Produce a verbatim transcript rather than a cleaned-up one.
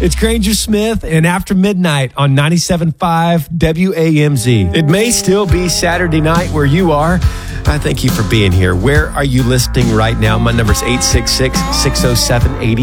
It's Granger Smith and After Midnight on ninety-seven point five W A M Z. It may still be Saturday night where you are. I thank you for being here. Where are you listening right now? My number is eight six six, six oh seven, eight